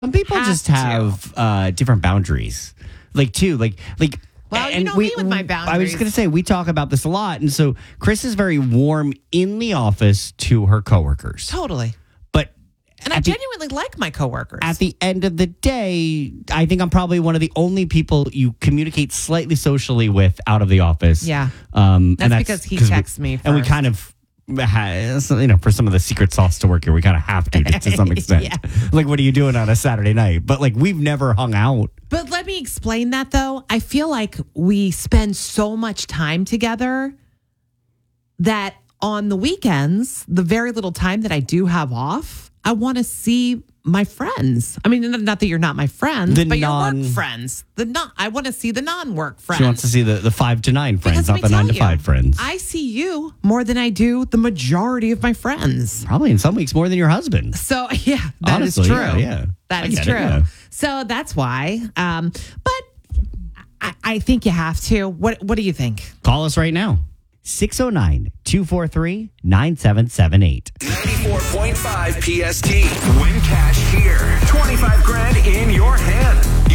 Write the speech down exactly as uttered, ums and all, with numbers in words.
Some people Have just to. have uh, different boundaries. Like, too, like, like. Well, you and know me with my I was boundaries. just going to say, we talk about this a lot. And so Chris is very warm in the office to her coworkers. Totally. But And I at the, genuinely like my coworkers. at the end of the day, I think I'm probably one of the only people you communicate slightly socially with out of the office. Yeah. Um, That's and because he 'cause we- texts me And we first. kind of, ha- you know, for some of the secret sauce to work here, we kind of have to, to, to some extent. Yeah. Like, what are you doing on a Saturday night? But, like, we've never hung out. But let me explain that, though. I feel like we spend so much time together that on the weekends, the very little time that I do have off, I want to see my friends. I mean, not that you're not my friends, The but non- your work friends. The non, I want to see the non-work friends. She wants to see the, the five to nine friends, Because not let the me nine to tell you, five friends. I see you more than I do the majority of my friends. Probably in some weeks more than your husband. So yeah, that is Honestly, true. yeah, yeah. That I is get it, true. yeah. So that's why. Um, but I, I think you have to. What What do you think? Call us right now. six oh nine, two four three, nine seven seven eight. ninety-four point five P S T. Win cash here. twenty-five grand in your hand.